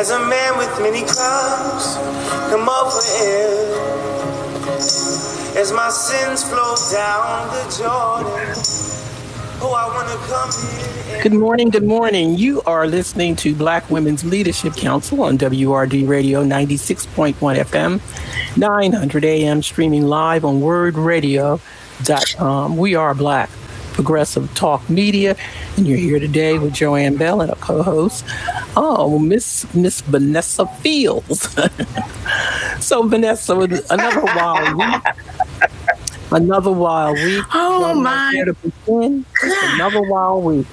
as a man with many cups come up for air, as my sins flow down the Jordan. Oh, I want to come here. Good morning, good morning. You are listening to Black Women's Leadership Council on WRD Radio 96.1 FM, 900 AM, streaming live on wordradio.com. We are Black Progressive Talk Media, and you're here today with Joanne Bell and a co-host, Miss Vanessa Fields. So, Vanessa, another wild week. Another wild week. Oh, my God. Another wild week.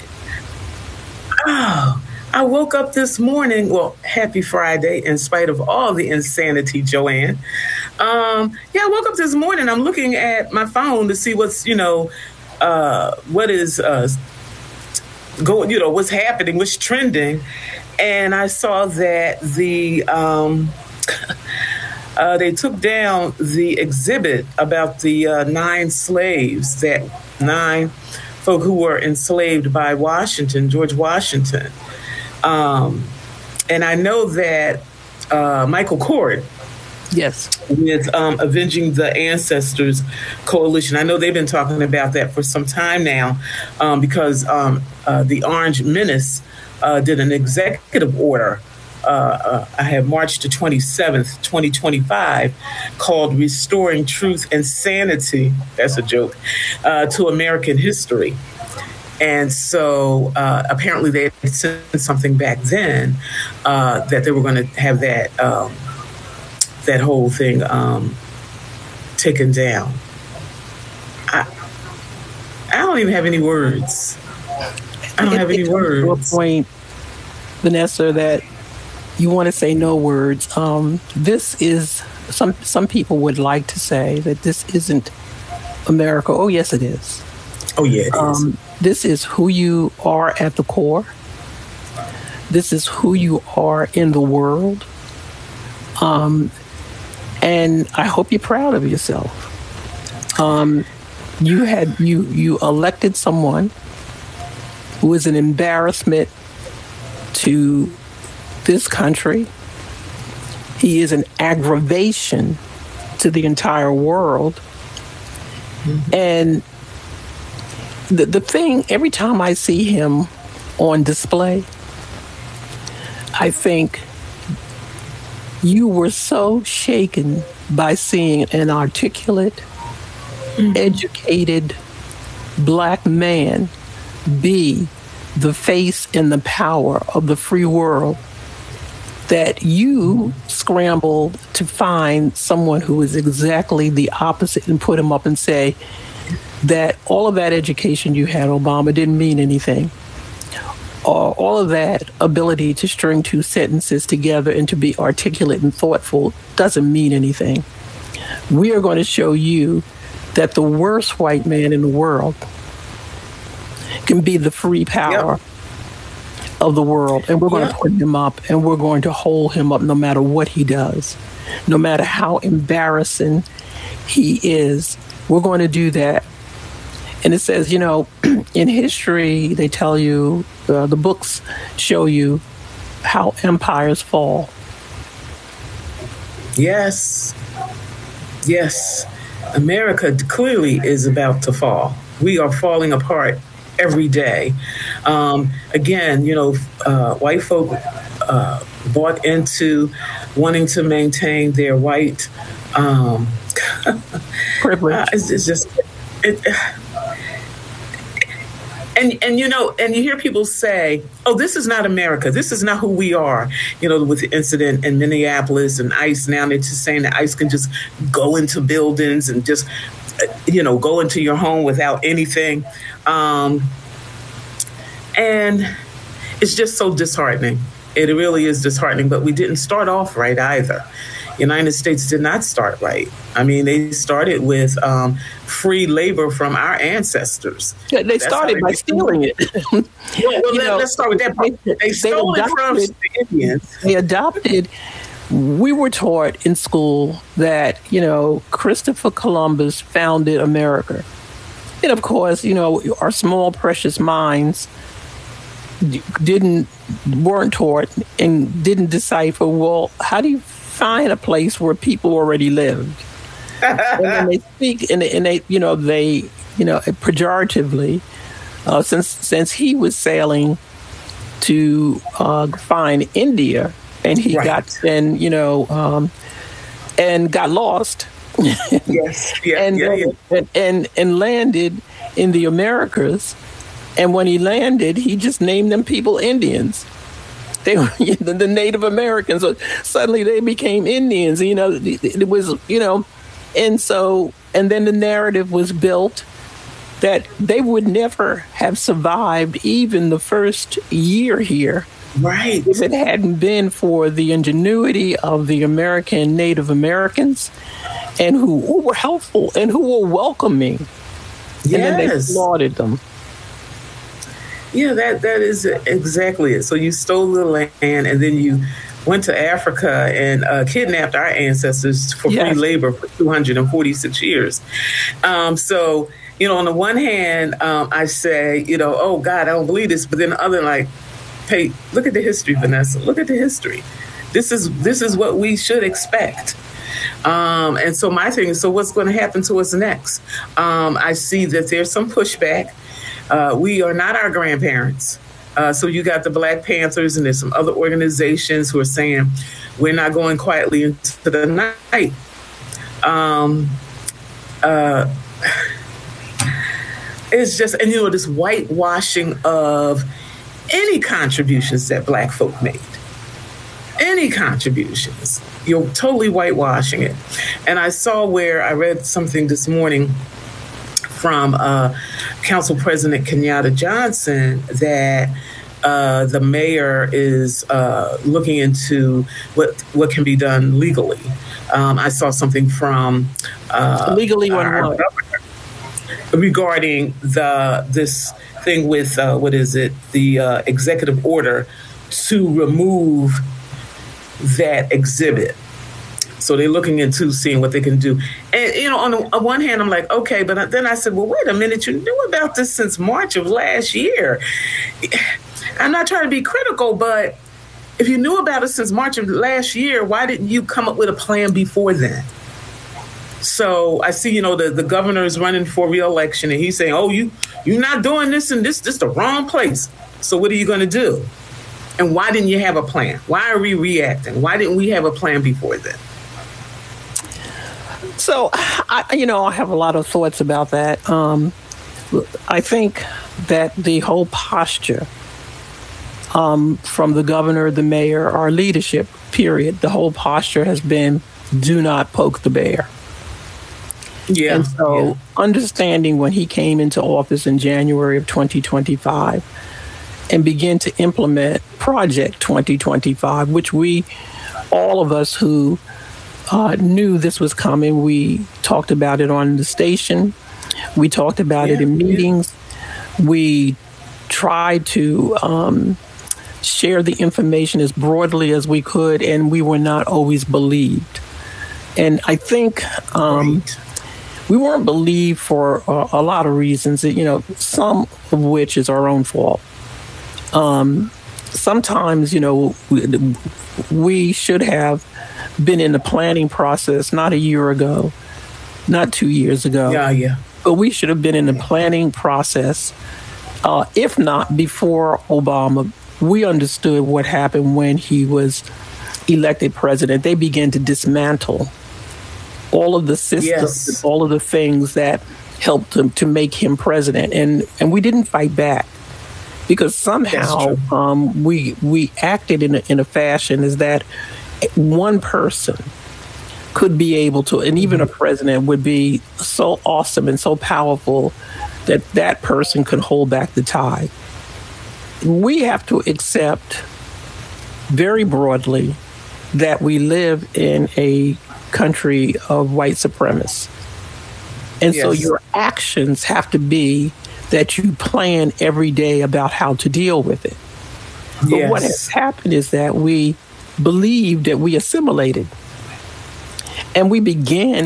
Oh, I woke up this morning. Well, happy Friday, in spite of all the insanity, Joanne. I woke up this morning. I'm looking at my phone to see what's, what is going, what's happening, what's trending. And I saw that they took down the exhibit about the 9 slaves, that 9 folk who were enslaved by George Washington. And I know that Michael Kort, yes, with Avenging the Ancestors Coalition, I know they've been talking about that for some time now, because the Orange Menace did an executive order. I have March the 27th, 2025, called Restoring Truth and Sanity, that's a joke, to American History. And so apparently they had sent something back then that they were going to have that whole thing taken down. I don't even have any words. I don't have any words. To a point, Vanessa, that you want to say no words. This is, some people would like to say that this isn't America. Oh, yes, it is. Oh, yeah, it is. This is who you are at the core. This is who you are in the world. And I hope you're proud of yourself. You elected someone who is an embarrassment to this country. He is an aggravation to the entire world. Mm-hmm. And the thing, every time I see him on display, I think you were so shaken by seeing an articulate, mm-hmm. educated Black man be the face and the power of the free world, that you scrambled to find someone who is exactly the opposite and put him up and say that all of that education you had, Obama, didn't mean anything. Or all of that ability to string 2 sentences together and to be articulate and thoughtful doesn't mean anything. We are going to show you that the worst white man in the world can be the free power of the world, and we're going to put him up, and we're going to hold him up no matter what he does, no matter how embarrassing he is. We're going to do that. And it says, in history, they tell you, the books show you how empires fall. Yes. America clearly is about to fall. We are falling apart every day. Again, white folk bought into wanting to maintain their white privilege. It's just, and you hear people say, "Oh, this is not America. This is not who we are." With the incident in Minneapolis and ICE, now they're just saying that ICE can just go into buildings and just, go into your home without anything. And it's just so disheartening. It really is disheartening, but we didn't start off right either. United States did not start right. I mean, they started with free labor from our ancestors. Yeah, they started by stealing it. Let's start with that part. They stole it from the Indians. They adopted. We were taught in school that, Christopher Columbus founded America. And of course, our small, precious minds weren't taught and didn't decipher, well, how do you find a place where people already lived? And then they speak and they pejoratively, since he was sailing to find India, and he got and got lost. Yes, and landed in the Americas. And when he landed, he just named them people Indians. They were the Native Americans. So suddenly they became Indians. It was and then the narrative was built that they would never have survived even the first year here. Right. If it hadn't been for the ingenuity of the American Native Americans, and who were helpful and who were welcoming. Yes. And then they slaughtered them. Yeah, that is exactly it. So you stole the land, and then you went to Africa and kidnapped our ancestors for free labor for 246 years. So, on the one hand, I say, oh, God, I don't believe this. But then the other, like, hey, look at the history, Vanessa. Look at the history. This is what we should expect. And so my thing is, so what's going to happen to us next? I see that there's some pushback. We are not our grandparents. So you got the Black Panthers, and there's some other organizations who are saying we're not going quietly into the night. It's just, and this whitewashing of any contributions that Black folk made. Any contributions. You're totally whitewashing it. And I saw where I read something this morning from Council President Kenyatta Johnson that the mayor is looking into what can be done legally. I saw something from legally on what? Regarding this thing with the executive order to remove that exhibit. So they're looking into seeing what they can do. And, on the one hand, I'm like, okay, but then I said, well, wait a minute, you knew about this since March of last year. I'm not trying to be critical, but if you knew about it since March of last year, why didn't you come up with a plan before then? So I see, the governor is running for re-election, and he's saying, oh, you're not doing this, and this the wrong place. So what are you going to do? And why didn't you have a plan? Why are we reacting? Why didn't we have a plan before then? So, I have a lot of thoughts about that. I think that the whole posture from the governor, the mayor, our leadership, period, the whole posture has been, do not poke the bear. Yeah. And so understanding when he came into office in January of 2025 and began to implement Project 2025, which all of us who knew this was coming, we talked about it on the station. We talked about it in meetings. We tried to share the information as broadly as we could, and we were not always believed. And I think we weren't believed for a lot of reasons, some of which is our own fault. Sometimes, we should have been in the planning process not a year ago, not 2 years ago. Yeah. But we should have been in the planning process, if not before Obama. We understood what happened when he was elected president. They began to dismantle all of the systems, all of the things that helped him to make him president. And we didn't fight back because somehow we acted in a fashion is that one person could be able to, and even a president would be so awesome and so powerful that person could hold back the tide. We have to accept very broadly that we live in a country of white supremacists. And so your actions have to be that you plan every day about how to deal with it. But what has happened is that we believed that we assimilated. And we began,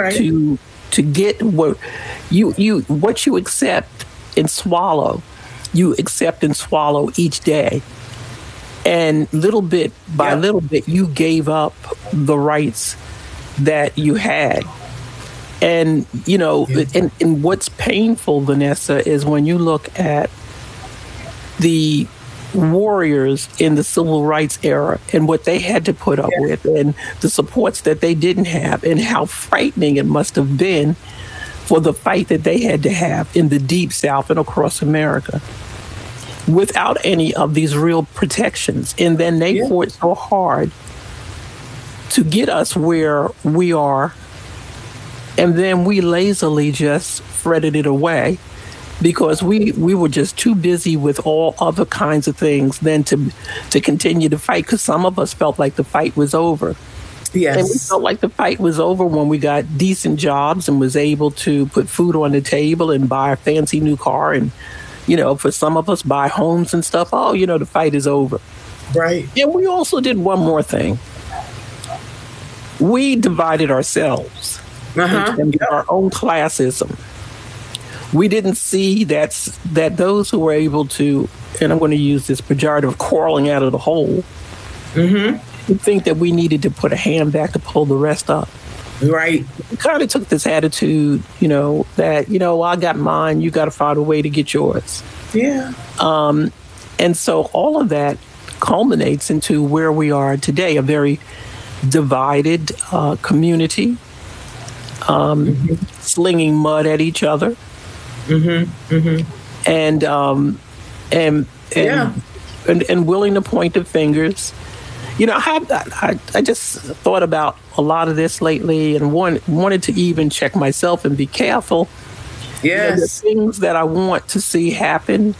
to get what you accept and swallow you accept and swallow each day. And little bit by little bit, you gave up the rights that you had. And, you know, and what's painful, Vanessa, is when you look at the warriors in the civil rights era and what they had to put up with and the supports that they didn't have and how frightening it must have been for the fight that they had to have in the Deep South and across America without any of these real protections. And then they fought so hard to get us where we are. And then we lazily just fretted it away because we were just too busy with all other kinds of things than to continue to fight, because some of us felt like the fight was over. Yes. And we felt like the fight was over when we got decent jobs and was able to put food on the table and buy a fancy new car and, you know, for some of us buy homes and stuff. Oh, you know, the fight is over. Right. And we also did one more thing. We divided ourselves into our own classism. We didn't see that those who were able to, and I'm going to use this pejorative, crawling out of the hole, we think that we needed to put a hand back to pull the rest up. Right. We kind of took this attitude, you know, that, you know, I got mine, you got to find a way to get yours. Yeah. And so all of that culminates into where we are today, a very divided community, slinging mud at each other. And willing to point the fingers. You know, I just thought about a lot of this lately and wanted to even check myself and be careful. Yes. You know, the things that I want to see happen.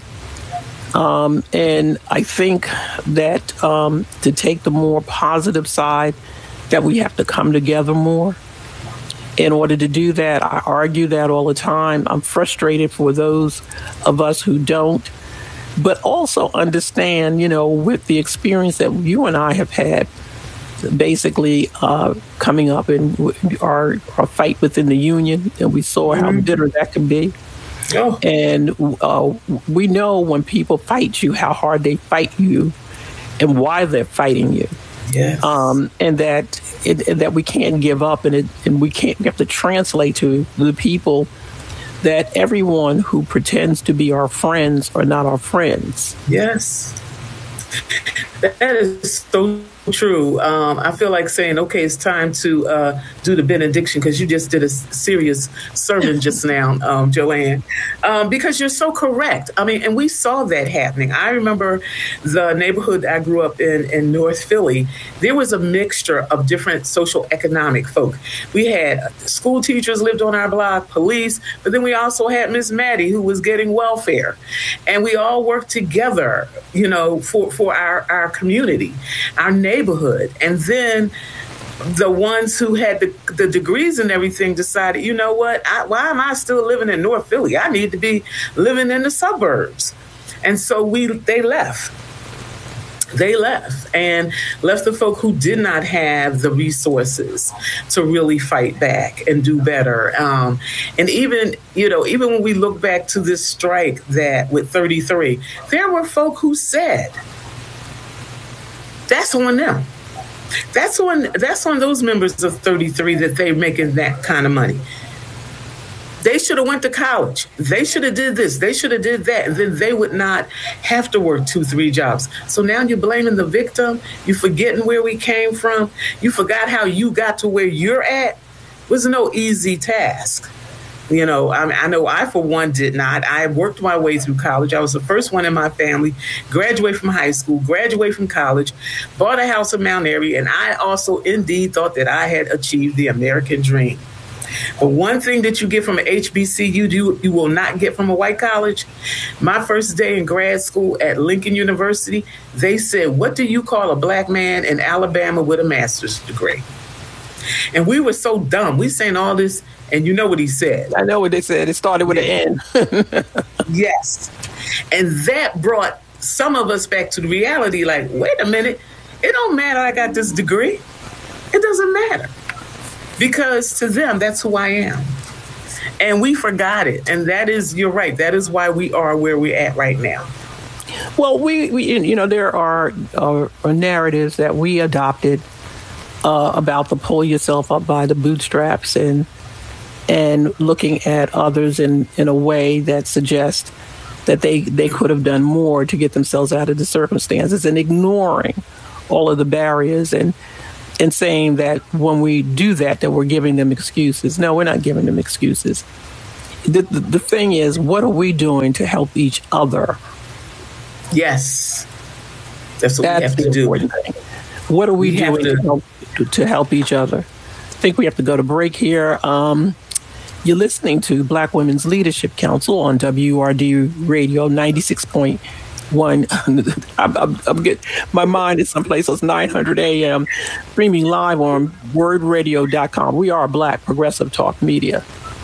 And I think that to take the more positive side, that we have to come together more. In order to do that, I argue that all the time. I'm frustrated for those of us who don't, but also understand, you know, with the experience that you and I have had, basically coming up in our fight within the union, and we saw how bitter that can be. Oh. And we know when people fight you, how hard they fight you and why they're fighting you. Yes. And that we can't give up, and we have to translate to the people that everyone who pretends to be our friends are not our friends. Yes. That is so true. I feel like saying, okay, it's time to do the benediction, because you just did a serious sermon just now, Joanne, because you're so correct. I mean, and we saw that happening. I remember the neighborhood I grew up in North Philly. There was a mixture of different social economic folk. We had school teachers lived on our block, police, but then we also had Miss Maddie, who was getting welfare. And we all worked together, you know, for our community, our neighborhood. And then the ones who had the degrees and everything decided, you know what, why am I still living in North Philly? I need to be living in the suburbs. And so they left. They left the folk who did not have the resources to really fight back and do better. And even when we look back to this strike that with 33, there were folk who said, that's on them. That's on those members of 33 that they're making that kind of money. They should have went to college. They should have did this. They should have did that. And then they would not have to work 2-3 jobs. So now you're blaming the victim. You're forgetting where we came from. You forgot how you got to where you're at. It was no easy task. You know, I know I, for one, did not. I worked my way through college. I was the first one in my family, graduate from high school, graduate from college, bought a house in Mount Airy, and I also indeed thought that I had achieved the American dream. But one thing that you get from an HBCU, you will not get from a white college. My first day in grad school at Lincoln University, they said, what do you call a black man in Alabama with a master's degree? And we were so dumb. We saying all this, and you know what he said. I know what they said. It started with an N. Yes. And that brought some of us back to the reality, like, wait a minute, it don't matter I got this degree. It doesn't matter. Because to them, that's who I am. And we forgot it. And you're right. That is why we are where we're at right now. Well, there are narratives that we adopted about the pull yourself up by the bootstraps and looking at others in a way that suggests that they could have done more to get themselves out of the circumstances, and ignoring all of the barriers and saying that when we do that we're giving them excuses. No, we're not giving them excuses. The thing is, what are we doing to help each other? Yes. That's what we have to do. What are we doing to help each other? I think we have to go to break here. You're listening to Black Women's Leadership Council on WURD Radio 96.1. I'm getting my mind is someplace else. 900 AM, streaming live on wordradio.com. We are Black Progressive Talk Media.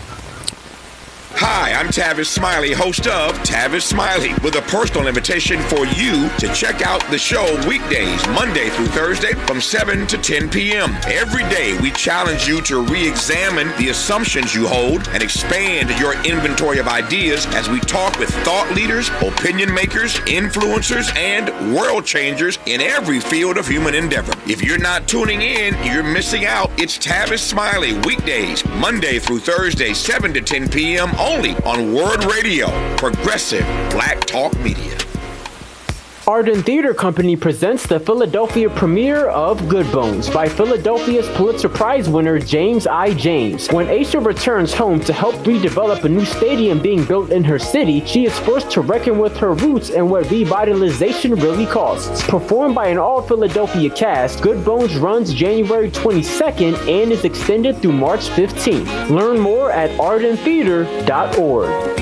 Hi, I'm Tavis Smiley, host of Tavis Smiley, with a personal invitation for you to check out the show weekdays, Monday through Thursday, from 7 to 10 p.m. Every day, we challenge you to re-examine the assumptions you hold and expand your inventory of ideas as we talk with thought leaders, opinion makers, influencers, and world changers in every field of human endeavor. If you're not tuning in, you're missing out. It's Tavis Smiley, weekdays, Monday through Thursday, 7 to 10 p.m. only on Word Radio, Progressive Black Talk Media. Arden Theater Company presents the Philadelphia premiere of Good Bones by Philadelphia's Pulitzer Prize winner James I. James. When Aisha returns home to help redevelop a new stadium being built in her city, she is forced to reckon with her roots and what revitalization really costs. Performed by an all-Philadelphia cast, Good Bones runs January 22nd and is extended through March 15th. Learn more at ardentheater.org.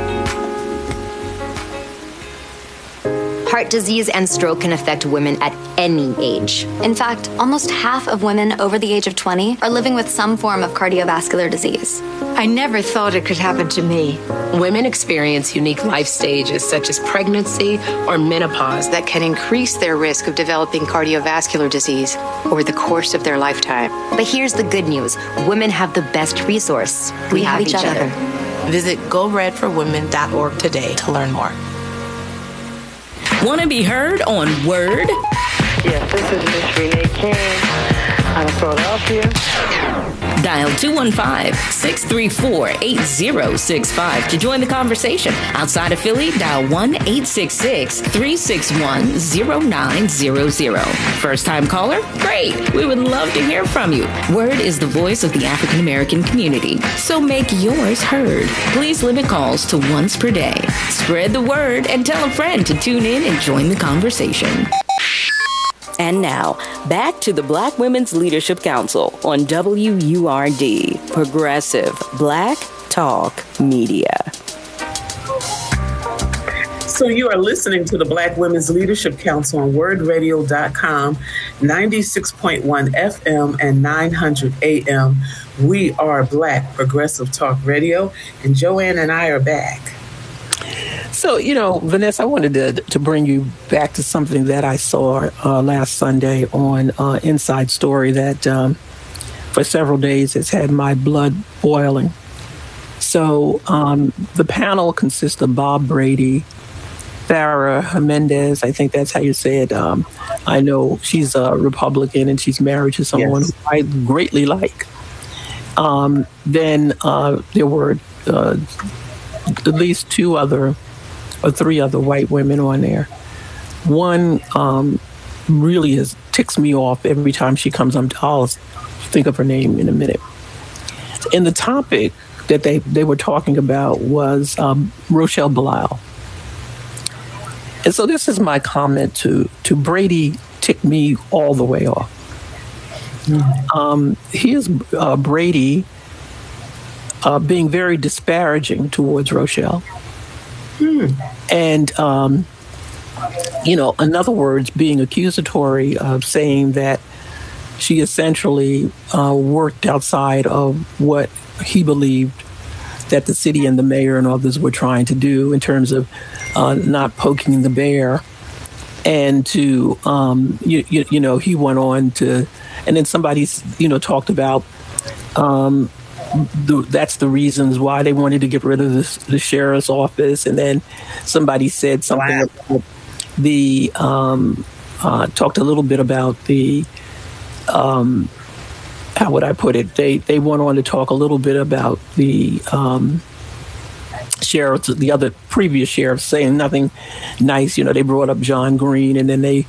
Heart disease and stroke can affect women at any age. In fact, almost half of women over the age of 20 are living with some form of cardiovascular disease. I never thought it could happen to me. Women experience unique life stages such as pregnancy or menopause that can increase their risk of developing cardiovascular disease over the course of their lifetime. But here's the good news. Women have the best resource. We have each other. Visit GoRedForWomen.org today to learn more. Want to be heard on Word? Yes, this is Miss Renee King out of Philadelphia. Dial 215-634-8065 to join the conversation. Outside of Philly, dial 1-866-361-0900. First-time caller? Great. We would love to hear from you. Word is the voice of the African American community, so make yours heard. Please limit calls to once per day. Spread the word and tell a friend to tune in and join the conversation. And now, back to the Black Women's Leadership Council on WURD, Progressive Black Talk Media. So you are listening to the Black Women's Leadership Council on wordradio.com, 96.1 FM and 900 AM. We are Black Progressive Talk Radio, and Joanne and I are back. So, Vanessa, I wanted to bring you back to something that I saw last Sunday on Inside Story that for several days has had my blood boiling. So the panel consists of Bob Brady, Farrah Mendez, I think that's how you say it. I know she's a Republican and she's married to someone who I greatly like. Then there were at least three other white women on there. One really ticks me off every time she comes on. I'll think of her name in a minute. And the topic that they were talking about was Rochelle Belial. And so this is my comment to Brady. Ticked me all the way off. Here's Brady being very disparaging towards Rochelle. And, in other words, being accusatory of saying that she essentially worked outside of what he believed that the city and the mayor and others were trying to do in terms of not poking the bear. And to, he went on to, and then somebody, talked about that's the reasons why they wanted to get rid of the sheriff's office. And then somebody said something about the talked a little bit about the how would I put it? They went on to talk a little bit about the sheriffs, the other previous sheriffs, saying nothing nice. They brought up John Green, and then they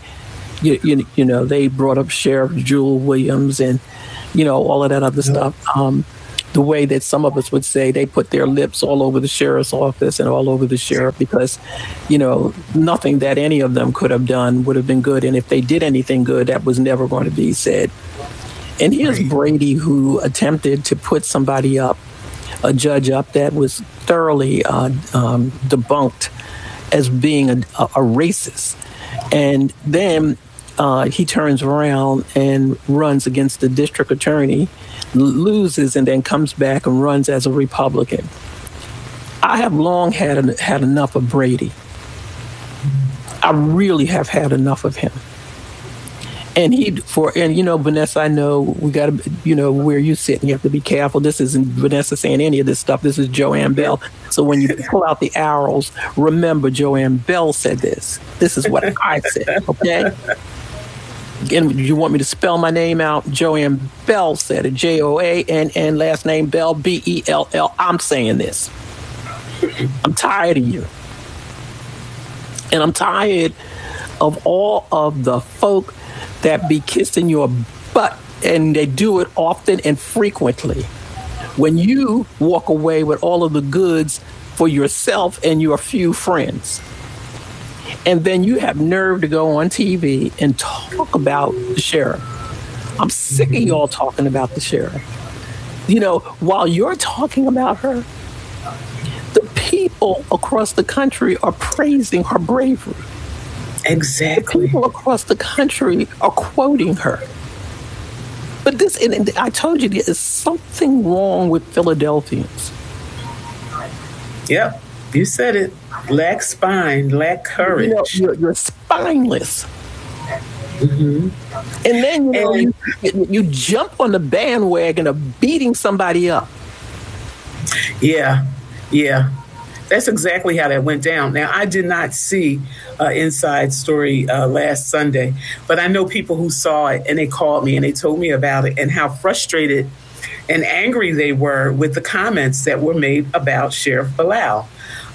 brought up Sheriff Jewel Williams, and all of that other stuff. The way that some of us would say, they put their lips all over the sheriff's office and all over the sheriff, because nothing that any of them could have done would have been good, and if they did anything good, that was never going to be said. And here's Brady, who attempted to put somebody up, a judge up, that was thoroughly debunked as being a racist. And then he turns around and runs against the district attorney, loses, and then comes back and runs as a Republican. I have long had enough of Brady. I really have had enough of him. And Vanessa, I know we got to, where you sit, and you have to be careful. This isn't Vanessa saying any of this stuff. This is Joanne Bell. So when you pull out the arrows, remember Joanne Bell said this. This is what I said, okay? Again, you want me to spell my name out? Joanne Bell said it, Joann, last name Bell, Bell. I'm saying this. I'm tired of you. And I'm tired of all of the folk that be kissing your butt, and they do it often and frequently. When you walk away with all of the goods for yourself and your few friends, and then you have nerve to go on TV and talk about the sheriff. I'm sick of y'all talking about the sheriff. While you're talking about her, the people across the country are praising her bravery. Exactly. The people across the country are quoting her. But and I told you, there is something wrong with Philadelphians. Yep, you said it. Lack spine, lack courage. You're spineless. Mm-hmm. And then you jump on the bandwagon of beating somebody up. Yeah. That's exactly how that went down. Now, I did not see Inside Story last Sunday, but I know people who saw it, and they called me and they told me about it and how frustrated and angry they were with the comments that were made about Sheriff Bilal.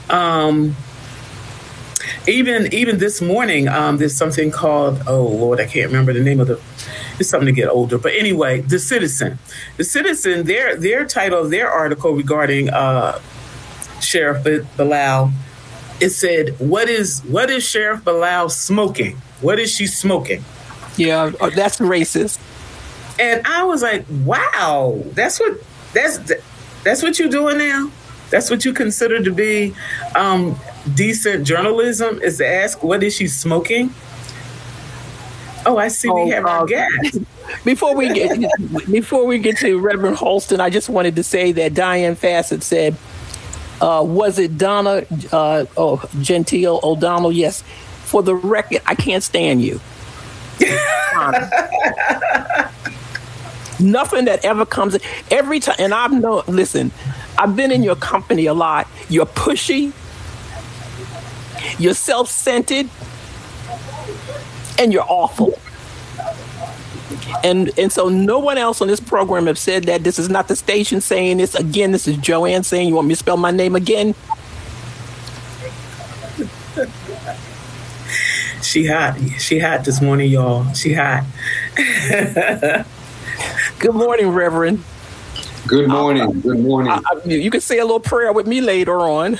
Even this morning, there's something called, oh Lord, I can't remember the name of it's something to get older. But anyway, The Citizen, their title of their article regarding Sheriff Bilal, it said, what is Sheriff Bilal smoking? What is she smoking? Yeah, that's racist. And I was like, wow, that's what you're doing now? That's what you consider to be decent journalism, is to ask, what is she smoking? Oh, I see we have our guest. Before we get to Reverend Holston, I just wanted to say that Diane Fassett said, was it Donna Gentile O'Donnell? Yes. For the record, I can't stand you. Nothing that ever comes every time, and I've been in your company a lot. You're pushy, you're self-centered, and you're awful. And so no one else on this program have said that. This is not the station saying this. Again, this is Joanne saying, you want me to spell my name again? She hot this morning, y'all. She hot. Good morning, Reverend. Good morning. Good morning. You can say a little prayer with me later on.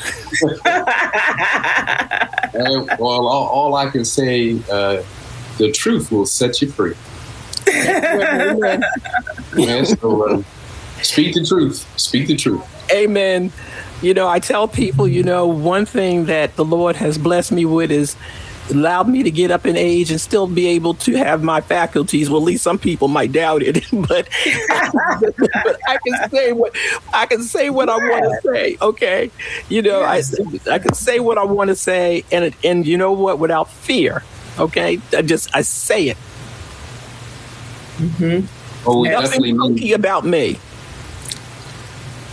Well, all I can say, the truth will set you free. Amen. Yeah, so, speak the truth. Speak the truth. Amen. I tell people, one thing that the Lord has blessed me with is allowed me to get up in age and still be able to have my faculties. Well, at least some people might doubt it, but I can say what I want to say. Okay, yes. I can say what I want to say, and you know what, without fear. Okay, I say it. Mm-hmm. Oh, we nothing funky about me.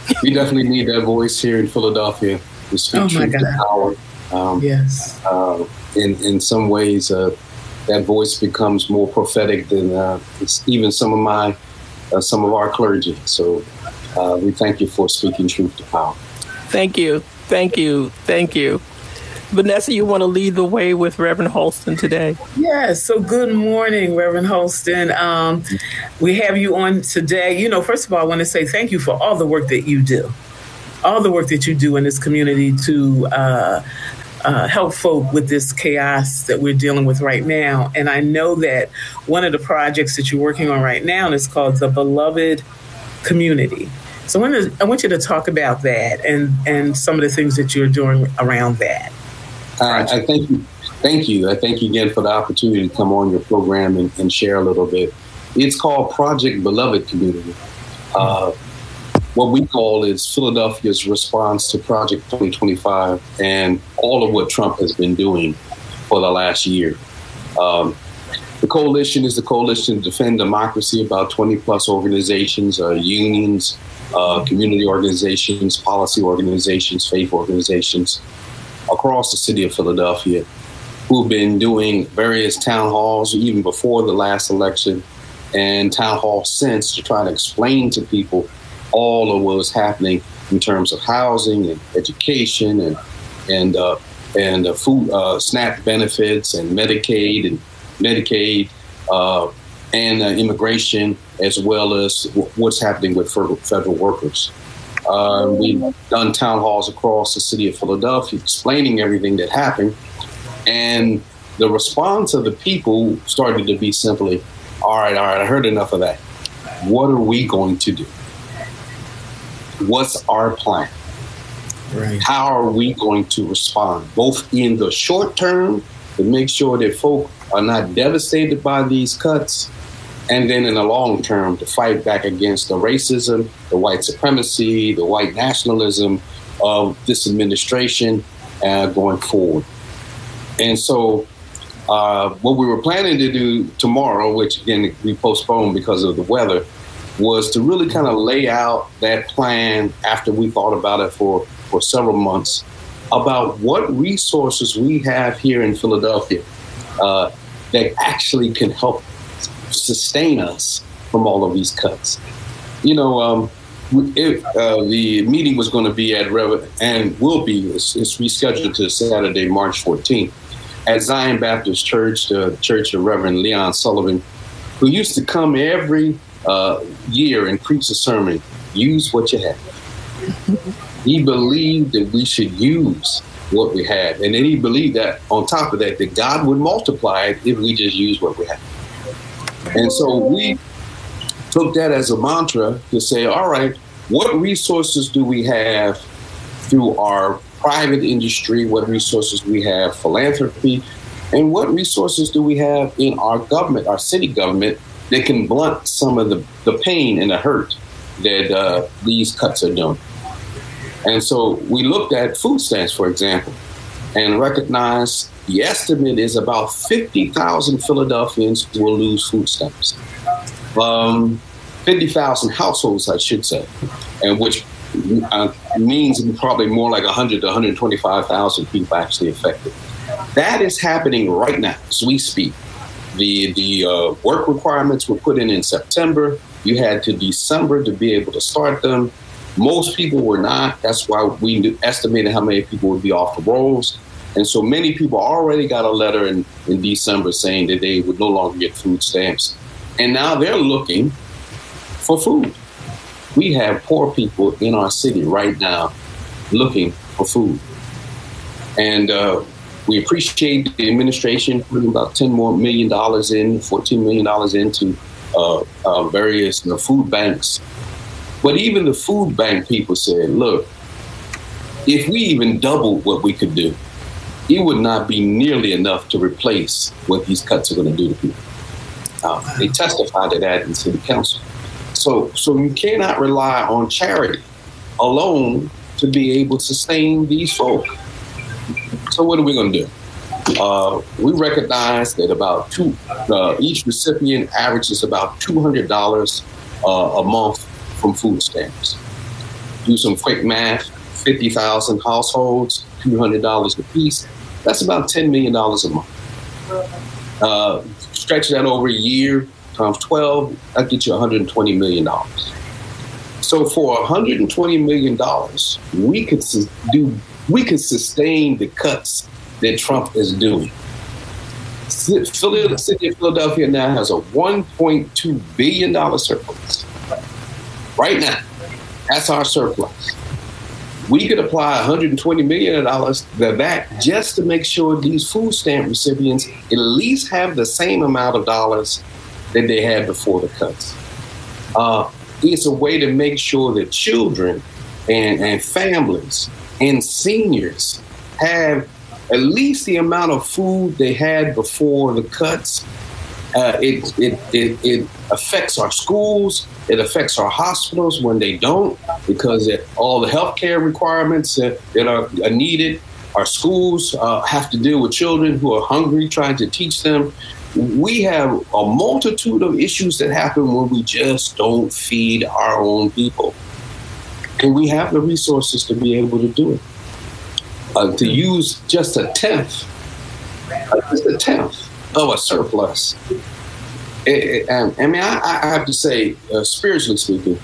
we definitely need that voice here in Philadelphia to speak truth to power. Yes. In some ways, that voice becomes more prophetic than even some of our clergy. So we thank you for speaking truth to power. Thank you. Thank you. Thank you. Vanessa, you want to lead the way with Reverend Holston today? Yes. So good morning, Reverend Holston. We have you on today. You know, first of all, I want to say thank you for all the work that you do. All the work that you do in this community to help folk with this chaos that we're dealing with right now. And I know that one of the projects that you're working on right now is called the Beloved Community. So I want you to talk about that and some of the things that you're doing around that. I thank you. Thank you. I thank you again for the opportunity to come on your program and share a little bit. It's called Project Beloved Community. What we call is Philadelphia's response to Project 2025 and all of what Trump has been doing for the last year. The coalition is the Coalition to Defend Democracy, about 20 plus organizations, unions, community organizations, policy organizations, faith organizations across the city of Philadelphia who've been doing various town halls even before the last election and town halls since to try to explain to people all of what was happening in terms of housing and education and food, SNAP benefits and Medicaid and immigration, as well as what's happening with federal workers. We've done town halls across the city of Philadelphia explaining everything that happened. And the response of the people started to be simply, all right, I heard enough of that. What are we going to do? What's our plan? Right. How are we going to respond, both in the short term to make sure that folk are not devastated by these cuts, and then in the long term to fight back against the racism, the white supremacy, the white nationalism of this administration going forward. And so what we were planning to do tomorrow, which again we postponed because of the weather, was to really kind of lay out that plan after we thought about it for several months about what resources we have here in Philadelphia that actually can help sustain us from all of these cuts. You know, the meeting was going to be at and will be, it's rescheduled to Saturday, March 14th, at Zion Baptist Church, the Church of Reverend Leon Sullivan, who used to come every year and preach a sermon, use what you have. He believed that we should use what we have. And then he believed that on top of that God would multiply it if we just use what we have. And so we took that as a mantra to say, all right, what resources do we have through our private industry? What resources we have philanthropy? And what resources do we have in our government, our city government, that can blunt some of the pain and the hurt that these cuts are doing? And so we looked at food stamps, for example, and recognized the estimate is about 50,000 Philadelphians will lose food stamps. 50,000 households, I should say, and which means probably more like 100 to 125,000 people actually affected. That is happening right now as we speak. The work requirements were put in September. You had to December to be able to start them. Most people were not. That's why we estimated how many people would be off the rolls. And so many people already got a letter in December saying that they would no longer get food stamps. And now they're looking for food. We have poor people in our city right now looking for food. And we appreciate the administration putting about $10 million $14 million into various food banks. But even the food bank people said, look, if we even doubled what we could do, it would not be nearly enough to replace what these cuts are going to do to people. They testified to that in city council. So you cannot rely on charity alone to be able to sustain these folk. So what are we going to do? We recognize that about each recipient averages about $200 a month from food stamps. do some quick math, 50,000 households, $200 a piece. That's about $10 million a month. Stretch that over a year, times 12, that gets you $120 million. So for $120 million, we could sustain the cuts that Trump is doing. The city of Philadelphia now has a $1.2 billion surplus. Right now, that's our surplus. We could apply $120 million to that just to make sure these food stamp recipients at least have the same amount of dollars that they had before the cuts. It's a way to make sure that children and families and seniors have at least the amount of food they had before the cuts. It affects our schools. It affects our hospitals when they don't, because all the healthcare requirements that are needed. Our schools have to deal with children who are hungry, trying to teach them. We have a multitude of issues that happen when we just don't feed our own people. And we have the resources to be able to do it. To use just a tenth of a surplus. I have to say, spiritually speaking,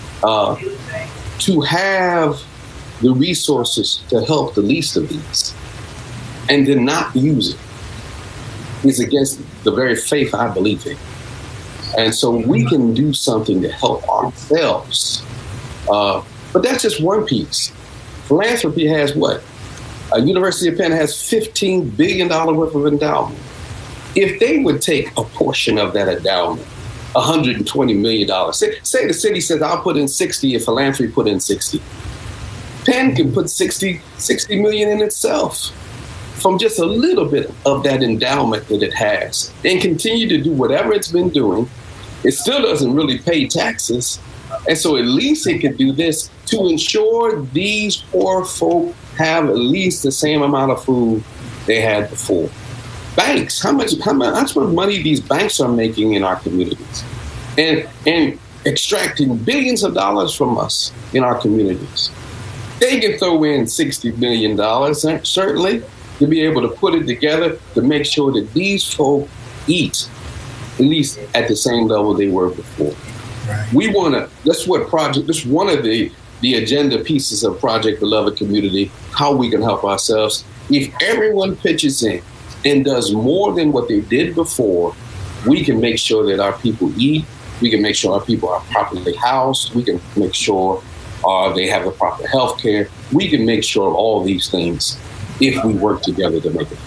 to have the resources to help the least of these and then not use it is against the very faith I believe in. And so we can do something to help ourselves. But that's just one piece. Philanthropy has what? University of Penn has $15 billion worth of endowment. If they would take a portion of that endowment, $120 million, say the city says, I'll put in 60 if philanthropy put in 60. Penn can put 60 million in itself from just a little bit of that endowment that it has and continue to do whatever it's been doing. It still doesn't really pay taxes. And so at least it could do this to ensure these poor folk have at least the same amount of food they had before. Banks, how much money these banks are making in our communities and extracting billions of dollars from us in our communities. They can throw in $60 billion, certainly, to be able to put it together to make sure that these folk eat at least at the same level they were before. Right. We want to, that's one of the agenda pieces of Project Beloved Community, how we can help ourselves. If everyone pitches in and does more than what they did before, we can make sure that our people eat. We can make sure our people are properly housed. We can make sure they have the proper health care. We can make sure of all these things if we work together to make it.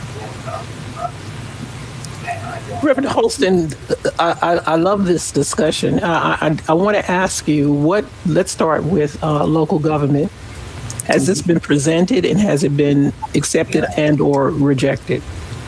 Reverend Holston, I love this discussion. I want to ask you, let's start with local government. Has this been presented and has it been accepted and or rejected?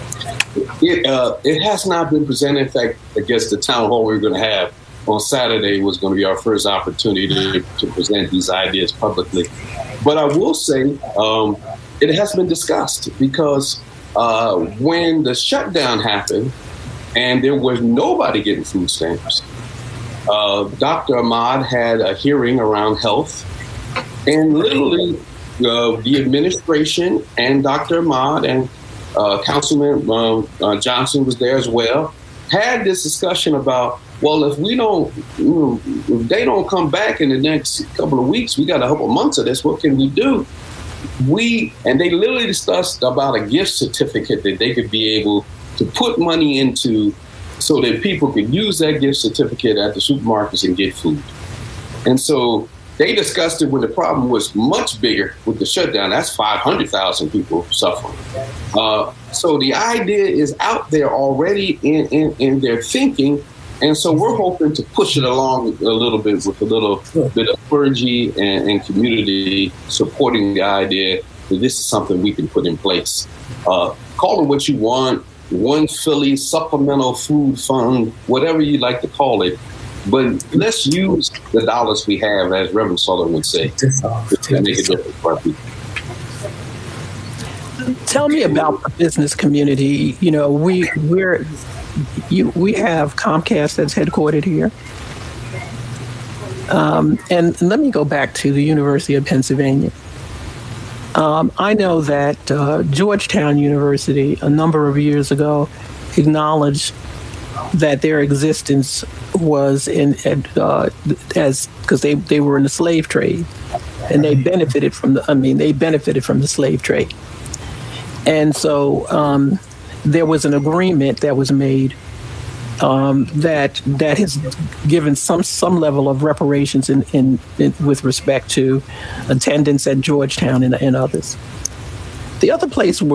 It has not been presented. In fact, I guess the town hall we're going to have on Saturday was going to be our first opportunity to present these ideas publicly. But I will say it has been discussed because when the shutdown happened and there was nobody getting food stamps, Dr. Ahmad had a hearing around health, and literally the administration and Dr. Ahmad and Councilman Johnson was there as well, had this discussion about, well, if they don't come back in the next couple of weeks, we got a couple months of this, what can we do? And they literally discussed about a gift certificate that they could be able to put money into so that people could use that gift certificate at the supermarkets and get food. And so they discussed it when the problem was much bigger with the shutdown. That's 500,000 people suffering. So the idea is out there already in their thinking. And so we're hoping to push it along a little bit with a little bit of clergy and community supporting the idea that this is something we can put in place. Call it what you want, One Philly Supplemental Food Fund, whatever you like to call it. But let's use the dollars we have, as Reverend Sullivan would say, to make a difference for our people. Tell me about the business community. You know, we have Comcast that's headquartered here. And let me go back to the University of Pennsylvania. I know that Georgetown University, a number of years ago, acknowledged that their existence was because they were in the slave trade, and they benefited from the slave trade. And so there was an agreement that was made that has given some level of reparations in with respect to attendance at Georgetown and others. The other place where